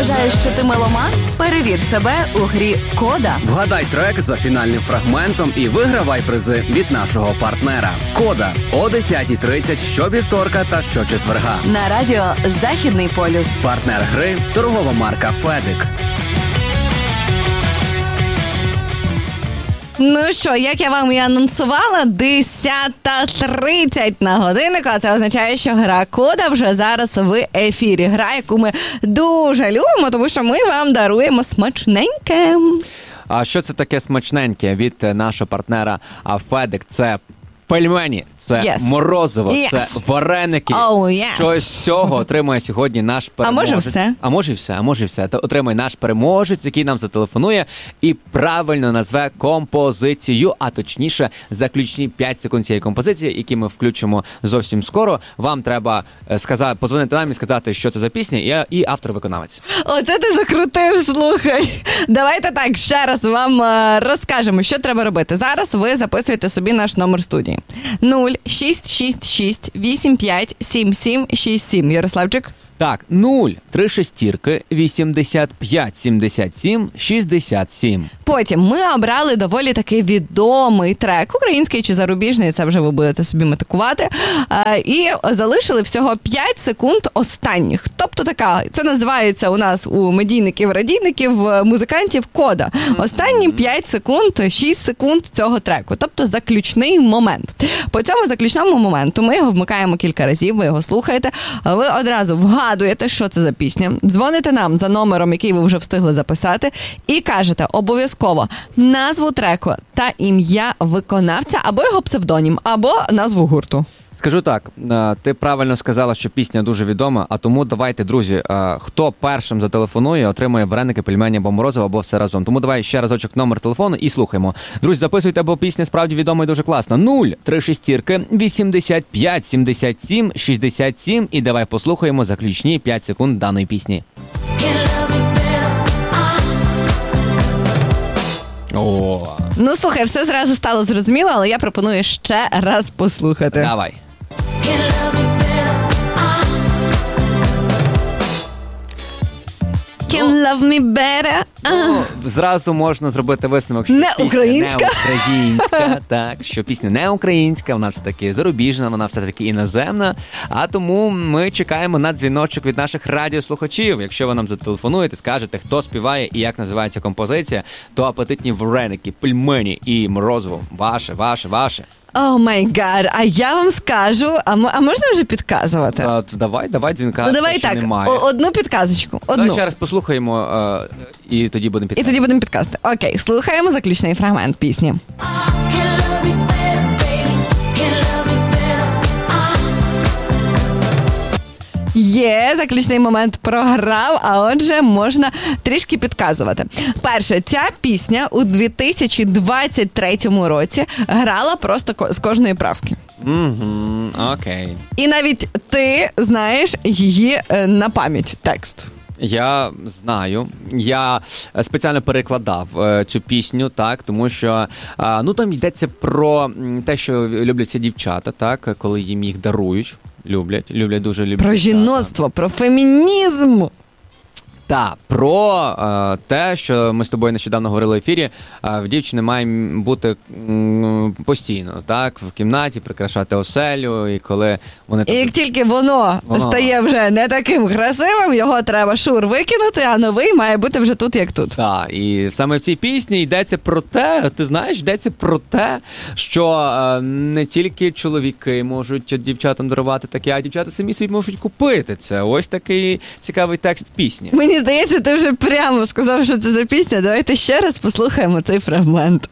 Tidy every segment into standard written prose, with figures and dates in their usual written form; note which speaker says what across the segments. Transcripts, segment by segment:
Speaker 1: Вважаєш, що ти меломан? Перевір себе у грі «Кода».
Speaker 2: Вгадай трек за фінальним фрагментом і вигравай призи від нашого партнера. «Кода» о 10:30 щовівторка та щочетверга.
Speaker 1: На радіо «Західний полюс».
Speaker 2: Партнер гри – торгова марка «Федик».
Speaker 3: Ну що, як я вам і анонсувала, 10:30 на годиннику, а це означає, що гра «Кода» вже зараз в ефірі. Гра, яку ми дуже любимо, тому що ми вам даруємо смачненьке.
Speaker 4: А що це таке смачненьке від нашого партнера «Федик»? Це пельмені, це морозиво, це вареники. Щось з цього отримає сьогодні наш переможець. А може все. То отримає наш переможець, який нам зателефонує і правильно назве композицію, а точніше заключні 5 секунд цієї композиції, які ми включимо зовсім скоро. Вам треба подзвонити нам і сказати, що це за пісня, і автор-виконавець.
Speaker 3: Оце ти закрутив, слухай. Давайте так, ще раз вам розкажемо, що треба робити. Зараз ви записуєте собі наш номер студії. 0666 85 77 67. Ярославчик?
Speaker 4: Так, 036 85 77 67.
Speaker 3: Потім ми обрали доволі такий відомий трек, український чи зарубіжний, це вже ви будете собі метикувати, і залишили всього 5 секунд останніх. Тобто це називається у нас у медійників, радійників, музикантів кода. Останні 5 секунд, 6 секунд цього треку. Тобто заключний момент. По цьому заключному моменту ми його вмикаємо кілька разів, ви його слухаєте, ви одразу вгадуєте, що це за пісня, дзвоните нам за номером, який ви вже встигли записати, і кажете обов'язково назву треку та ім'я виконавця, або його псевдонім, або назву гурту.
Speaker 4: Скажу так, ти правильно сказала, що пісня дуже відома, а тому давайте, друзі, хто першим зателефонує, отримує вареники, пельмені або морозиво, або все разом. Тому давай ще разочок номер телефону і слухаємо. Друзі, записуйте, бо пісня справді відома і дуже класна. 036 85 77 67 і давай послухаємо заключні 5 секунд даної пісні. О.
Speaker 3: Ну, слухай, все зразу стало зрозуміло, але я пропоную ще раз послухати.
Speaker 4: Давай.
Speaker 3: Can love me better.
Speaker 4: Зразу можна зробити висновок, що
Speaker 3: не українська,
Speaker 4: так, що пісня не українська, вона все-таки зарубіжна, вона все-таки іноземна, а тому ми чекаємо на дзвіночок від наших радіослухачів. Якщо ви нам зателефонуєте, скажете, хто співає і як називається композиція, то апетитні вареники, пельмені і морозиво ваше.
Speaker 3: О май гад, а я вам скажу, а можна вже підказувати?
Speaker 4: Давай дзвінка,
Speaker 3: ну, давай так, одну підказочку.
Speaker 4: Давай ще раз послухаємо і тоді будемо
Speaker 3: підказувати. Окей, слухаємо заключний фрагмент пісні. Є, заключний момент програв, а отже, можна трішки підказувати. Перше, ця пісня у 2023 році грала просто з кожної праски.
Speaker 4: Окей.
Speaker 3: І навіть ти знаєш її на пам'ять, текст.
Speaker 4: Я знаю. Я спеціально перекладав цю пісню, так, тому що там йдеться про те, що люблять ці дівчата, так, коли їх дарують. Люблять дуже.
Speaker 3: Про жіноцтво, про фемінізм.
Speaker 4: Так, про те, що ми з тобою нещодавно говорили в ефірі, в дівчини має бути постійно, так, в кімнаті, прикрашати оселю, і коли вони...
Speaker 3: І як тільки воно стає вже не таким красивим, його треба викинути, а новий має бути вже тут, як тут.
Speaker 4: Так, і саме в цій пісні йдеться про те, ти знаєш, йдеться про те, що не тільки чоловіки можуть дівчатам дарувати таке, а дівчата самі собі можуть купити це. Ось такий цікавий текст пісні.
Speaker 3: Мені здається, ти вже прямо сказав, що це за пісня. Давайте ще раз послухаємо цей фрагмент.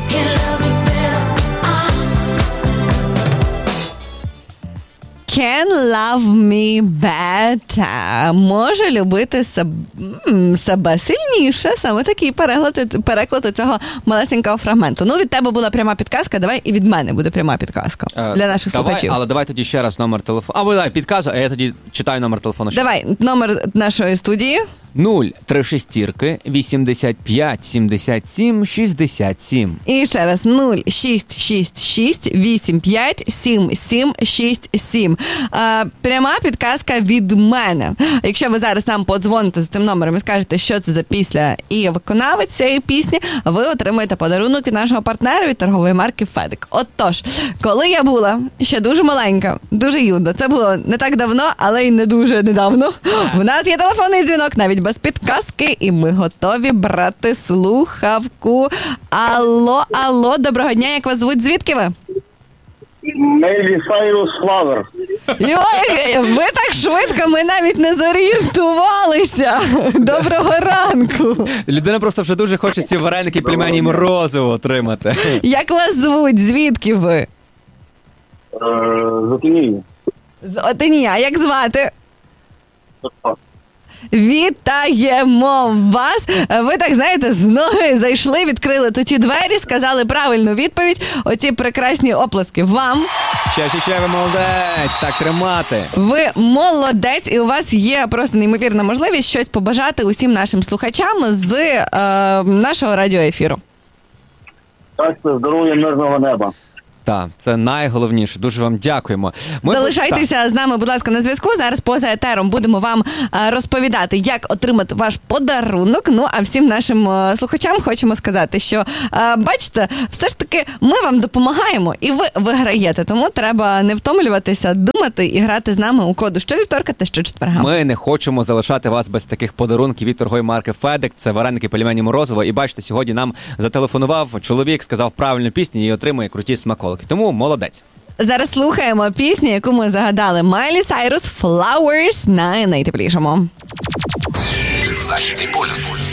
Speaker 3: Can love me better. Може любити себе сильніше. Саме такий переклад цього малесенького фрагменту. Ну, від тебе була пряма підказка, давай і від мене буде пряма підказка для наших слухачів.
Speaker 4: Але давай тоді ще раз номер телефону. Давай підказу, а я тоді читаю номер телефону.
Speaker 3: Давай, номер нашої студії.
Speaker 4: 036 85 77 67.
Speaker 3: І ще раз 0666 85 77 67. Пряма підказка від мене. Якщо ви зараз нам подзвоните з цим номером і скажете, що це за пісня і виконавець цієї пісні, ви отримаєте подарунок від нашого партнера, від торгової марки Федик. Отож, коли я була ще дуже маленька, дуже юна, це було не так давно, але й не дуже недавно, в нас є телефонний дзвінок, навіть без підказки, і ми готові брати слухавку. Алло, доброго дня, як вас звуть, звідки ви?
Speaker 5: Мейлі Сайрус Флавер.
Speaker 3: Ви так швидко, ми навіть не зорієнтувалися. Доброго ранку.
Speaker 4: Людина просто вже дуже хоче ці вареники, пельмені, морозиво отримати.
Speaker 3: Як вас звуть? Звідки ви?
Speaker 5: З Отинії.
Speaker 3: З Отинії. А як звати? Вітаємо вас! Ви так, знаєте, з ноги зайшли, відкрили тут ті двері, сказали правильну відповідь. Оці прекрасні оплески вам.
Speaker 4: Ще, ви молодець, так тримати.
Speaker 3: Ви молодець, і у вас є просто неймовірна можливість щось побажати усім нашим слухачам з нашого радіоефіру.
Speaker 5: Так, це здоров'я, мирного неба.
Speaker 4: Так, це найголовніше. Дуже вам дякуємо.
Speaker 3: Залишайтеся з нами, будь ласка, на зв'язку. Зараз поза етером будемо вам розповідати, як отримати ваш подарунок. Ну, а всім нашим слухачам хочемо сказати, що, бачите, все ж таки ми вам допомагаємо і ви виграєте. Тому треба не втомлюватися, думати і грати з нами у коду щовівторка та щочетверга.
Speaker 4: Ми не хочемо залишати вас без таких подарунків від торгової марки Федик. Це вареники, пельмені, морозиво. І бачите, сьогодні нам зателефонував чоловік, сказав правильну пісню і отримує круті смаколики. Тому молодець.
Speaker 3: Зараз слухаємо пісню, яку ми загадали. Майлі Сайрус «Flowers» на найтеплішому.
Speaker 6: Західний полюс.